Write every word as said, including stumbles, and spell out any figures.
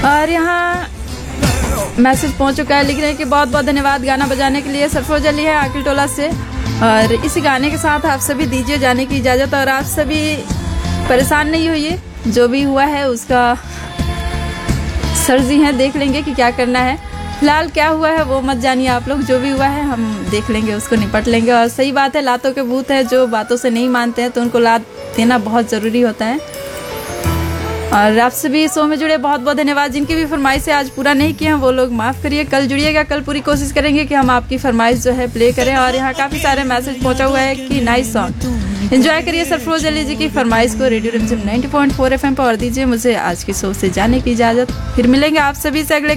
और यहाँ मैसेज पहुंच चुका है, लिख रहे हैं कि बहुत बहुत धन्यवाद गाना बजाने के लिए। सरफरोज अली है आकिल टोला से। और इसी गाने के साथ आप सभी दीजिए जाने की इजाज़त। और आप सभी परेशान नहीं होइए, जो भी हुआ है उसका सर जी हैं, देख लेंगे कि क्या करना है। फिलहाल क्या हुआ है वो मत जानिए आप लोग, जो भी हुआ है हम देख लेंगे, उसको निपट लेंगे। और सही बात है, लातों के भूत है, जो बातों से नहीं मानते हैं तो उनको लात देना बहुत ज़रूरी होता है। और आप सभी शो में जुड़े बहुत बहुत धन्यवाद। जिनकी भी फरमाइश आज पूरा नहीं किए हैं वो लोग माफ़ करिए, कल जुड़िएगा। कल पूरी कोशिश करेंगे कि हम आपकी फरमाइश जो है प्ले करें। और यहाँ काफ़ी सारे मैसेज पहुँचा हुआ है कि नाइस सॉन्ग, एंजॉय करिए सरफरोज अली जी की फरमाइश को रेडियो रिमझिम ninety point four F M पर। और दीजिए मुझे आज के शो से जाने की इजाज़त। फिर मिलेंगे आप सभी से अगले